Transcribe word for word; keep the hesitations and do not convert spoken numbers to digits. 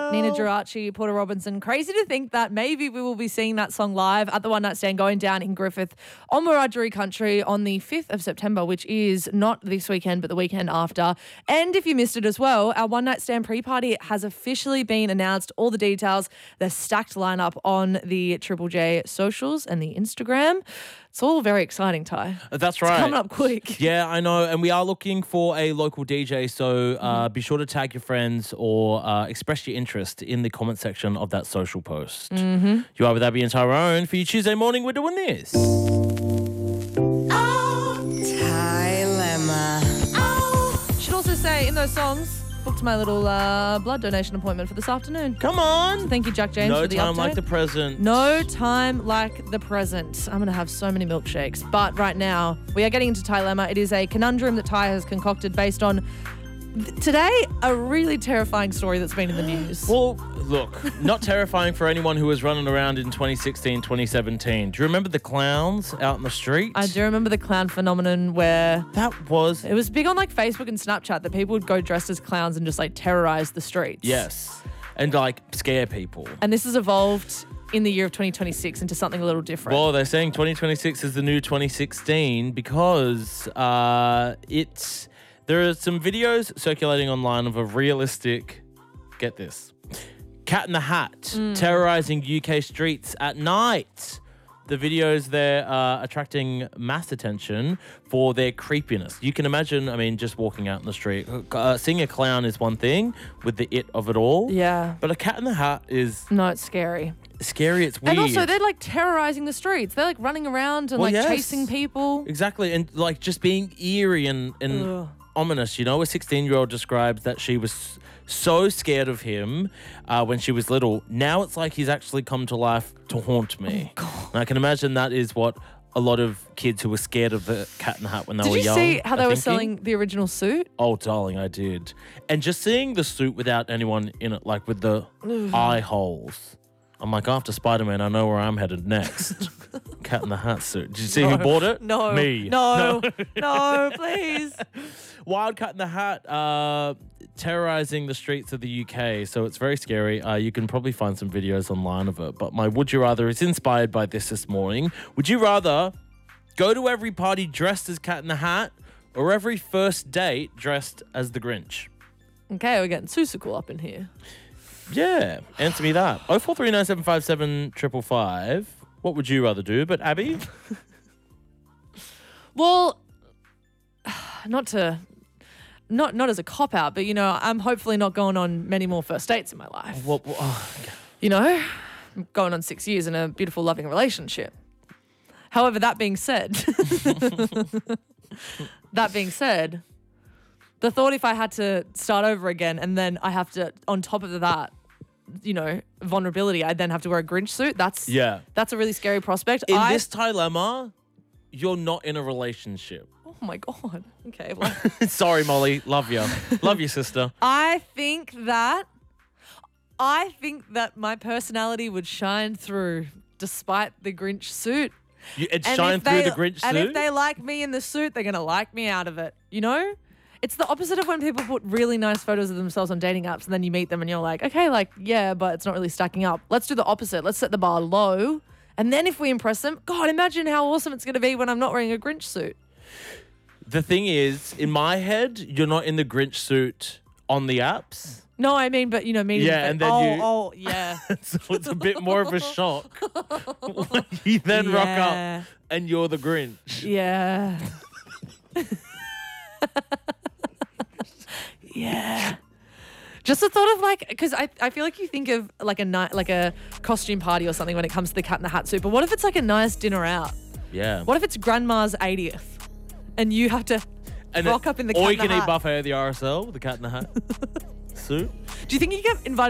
Nina. Nina Geraci, Porter Robinson. Crazy to think that maybe we will be seeing that song live at the One Night Stand going down in Griffith on Wiradjuri Country on the fifth of September, which is not this weekend but the weekend after. And if you missed it as well, our One Night Stand pre-party has officially been announced. All the details, the stacked lineup on the Triple J socials and the Instagram. It's all very exciting, Ty. That's right. It's coming up quick. Yeah, I know. And we are looking for a local D J. So uh, mm-hmm. be sure to tag your friends or uh, express your interest in the comment section of that social post. Mm-hmm. You are with Abby and Tyrone. For you Tuesday morning, we're doing this. Oh, Dilemma. Oh. Should also say in those songs, booked my little uh, blood donation appointment for this afternoon. Come on. Thank you, Jack James, no for the time update. like the present. No time like the present. I'm going to have so many milkshakes. But right now, we are getting into Dilemma. It is a conundrum that Ty has concocted based on, th- today, a really terrifying story that's been in the news. Well, look, not terrifying for anyone who was running around in twenty sixteen, twenty seventeen. Do you remember the clowns out in the street? I do remember the clown phenomenon where That was... it was big on like Facebook and Snapchat that people would go dressed as clowns and just like terrorize the streets. Yes. And like scare people. And this has evolved in the year of twenty twenty-six into something a little different. Well, they're saying twenty twenty-six is the new twenty sixteen because uh, it's... There are some videos circulating online of a realistic... Get this. Cat in the Hat Mm. terrorizing U K streets at night. The videos there are attracting mass attention for their creepiness. You can imagine, I mean, just walking out in the street. Uh, seeing a clown is one thing with the it of it all. Yeah. But a cat in the hat is No, it's scary. scary. It's weird. And also, they're like terrorizing the streets. They're like running around and Well, like yes. chasing people. Exactly. And like just being eerie and, and Ugh. ominous. You know, a sixteen-year-old describes that she was so scared of him uh, when she was little. Now it's like he's actually come to life to haunt me. Oh, And I can imagine that is what a lot of kids who were scared of the Cat in the Hat when they Did were you young see how are they were thinking. selling the original suit? Oh, darling, I did. And just seeing the suit without anyone in it, like with the eye holes. I'm like, after Spider-Man, I know where I'm headed next. Cat in the Hat suit. Did you see who No. bought it? No. Me. No. No, please. Wild Cat in the Hat uh, terrorizing the streets of the U K. So it's very scary. Uh, you can probably find some videos online of it. But my Would You Rather is inspired by this this morning. Would you rather go to every party dressed as Cat in the Hat or every first date dressed as the Grinch? Okay, we're getting Susical up in here. Yeah, answer me that. oh four three nine seven five seven five five five. What would you rather do? But Abby? Well, not to... Not not as a cop-out, but, you know, I'm hopefully not going on many more first dates in my life. What? what oh, okay. You know, I'm going on six years in a beautiful, loving relationship. However, that being said, that being said, the thought if I had to start over again and then I have to, on top of that, you know, vulnerability, I then have to wear a Grinch suit, that's Yeah. that's a really scary prospect. In I, this dilemma, you're not in a relationship. oh my God. Okay. Well, Sorry, Molly. Love you. Love you, sister. I think that, I think that my personality would shine through despite the Grinch suit. You, it And shine if through they- the Grinch And suit? if they like me in the suit, they're going to like me out of it. You know? It's the opposite of when people put really nice photos of themselves on dating apps and then you meet them and you're like, okay, like, yeah, but it's not really stacking up. Let's do the opposite. Let's set the bar low. And then if we impress them, God, imagine how awesome it's going to be when I'm not wearing a Grinch suit. The thing is, in my head, you're not in the Grinch suit on the apps. No, I mean, but, you know, meeting. Yeah, and then oh, you- Oh, yeah. So it's a bit more of a shock when you then rock Yeah. up and you're the Grinch. Yeah. Yeah. Just the thought of like, because I, I feel like you think of like a night, like a costume party or something when it comes to the Cat in the Hat suit. But what if it's like a nice dinner out? Yeah. What if it's grandma's eightieth and you have to And rock it- up in the Or Cat you in the can eat Hat? buffet at the R S L with the Cat in the Hat suit. Do you think you get invited